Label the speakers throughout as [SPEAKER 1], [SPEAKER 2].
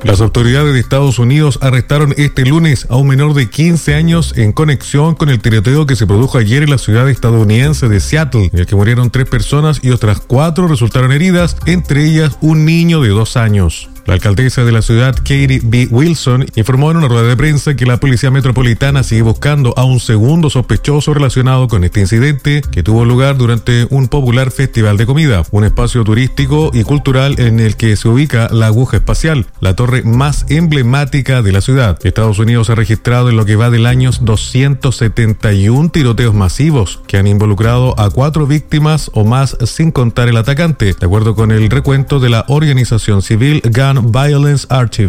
[SPEAKER 1] Las autoridades de Estados Unidos arrestaron este lunes a un menor de 15 años en conexión con el tiroteo que se produjo ayer en la ciudad estadounidense de Seattle, en el que murieron 3 personas y otras 4 resultaron heridas, entre ellas un niño de 2 años. La alcaldesa de la ciudad, Katie B. Wilson, informó en una rueda de prensa que la Policía Metropolitana sigue buscando a un segundo sospechoso relacionado con este incidente que tuvo lugar durante un popular festival de comida, un espacio turístico y cultural en el que se ubica la Aguja Espacial, la torre más emblemática de la ciudad. Estados Unidos ha registrado en lo que va del año 271 tiroteos masivos que han involucrado a 4 víctimas o más, sin contar el atacante, de acuerdo con el recuento de la organización civil Gun Violence Archive.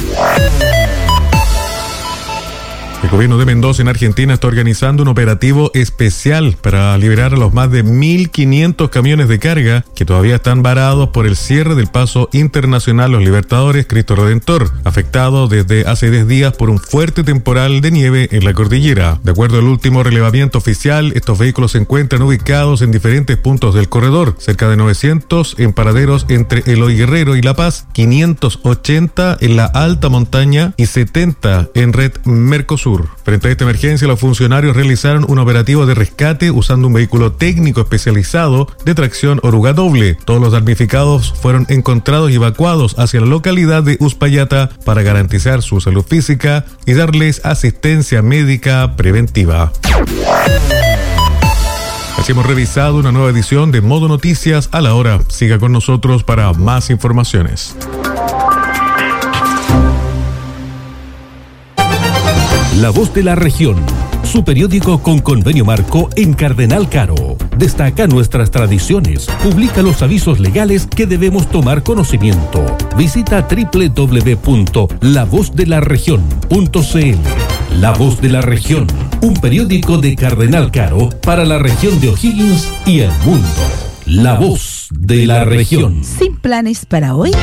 [SPEAKER 1] El gobierno de Mendoza en Argentina está organizando un operativo especial para liberar a los más de 1.500 camiones de carga que todavía están varados por el cierre del paso internacional Los Libertadores Cristo Redentor, afectado desde hace 10 días por un fuerte temporal de nieve en la cordillera. De acuerdo al último relevamiento oficial, estos vehículos se encuentran ubicados en diferentes puntos del corredor, cerca de 900 en paraderos entre Eloy Guerrero y La Paz, 580 en la alta montaña y 70 en Red Mercosur. Frente a esta emergencia, los funcionarios realizaron un operativo de rescate usando un vehículo técnico especializado de tracción oruga doble. Todos los damnificados fueron encontrados y evacuados hacia la localidad de Uspallata para garantizar su salud física y darles asistencia médica preventiva. Así hemos revisado una nueva edición de Modo Noticias a la hora. Siga con nosotros para más informaciones.
[SPEAKER 2] La Voz de la Región, su periódico con convenio marco en Cardenal Caro. Destaca nuestras tradiciones, publica los avisos legales que debemos tomar conocimiento. Visita www.lavozdelaregion.cl. La Voz de la Región, un periódico de Cardenal Caro para la región de O'Higgins y el mundo. La Voz de la Región.
[SPEAKER 3] ¿Sin planes para hoy?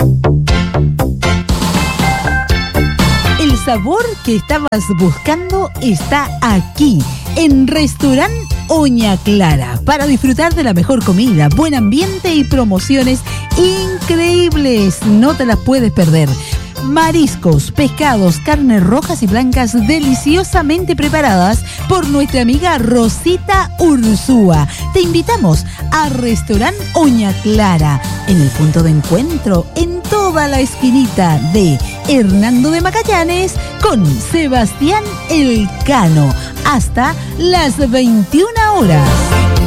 [SPEAKER 3] El sabor que estabas buscando está aquí, en Restaurant Oña Clara, para disfrutar de la mejor comida, buen ambiente y promociones increíbles. No te las puedes perder. Mariscos, pescados, carnes rojas y blancas deliciosamente preparadas por nuestra amiga Rosita Ursúa. Te invitamos a Restaurant Oña Clara, en el punto de encuentro, en toda la esquinita de Hernando de Magallanes con Sebastián Elcano, hasta las 21 horas.